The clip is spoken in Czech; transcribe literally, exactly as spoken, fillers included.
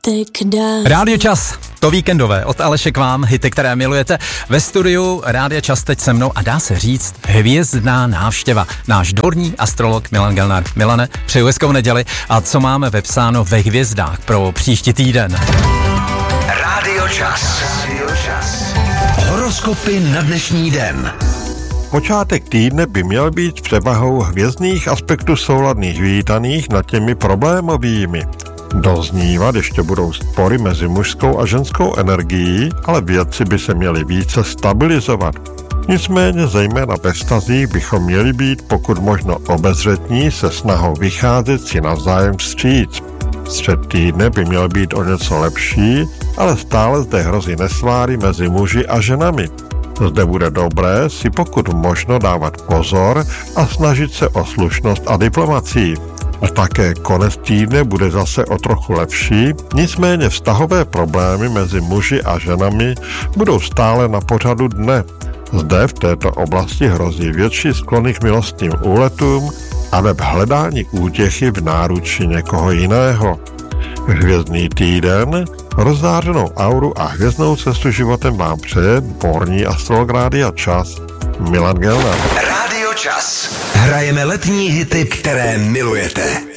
Rádio Čas, to víkendové, od Aleše k vám, hity, které milujete. Ve studiu Rádia Čas teď se mnou a dá se říct hvězdná návštěva. Náš dvorní astrolog Milan Gelnar. Milane, přeju hezkou neděli a co máme vepsáno ve hvězdách pro příští týden? Rádio Čas. Rádio Čas. Horoskopy na dnešní den. Počátek týdne by měl být převahou hvězdných aspektů souladných vítaných nad těmi problémovými. Doznívat ještě budou spory mezi mužskou a ženskou energií, ale věci by se měly více stabilizovat. Nicméně zejména ve vztazích bychom měli být pokud možno obezřetní se snahou vycházet si navzájem vstříc. Střed týdne by měl být o něco lepší, ale stále zde hrozí nesváry mezi muži a ženami. Zde bude dobré si pokud možno dávat pozor a snažit se o slušnost a diplomacii. A také konec týdne bude zase o trochu lepší, nicméně vztahové problémy mezi muži a ženami budou stále na pořadu dne. Zde v této oblasti hrozí větší sklony k milostným úletům a web hledání útěchy v náručí někoho jiného. Hvězdný týden, rozzářenou auru a hvězdnou cestu životem vám přeje dvorní astrolog Rádia Čas Milan Gelnar. Rádio Čas. Hrajeme letní hity, které milujete.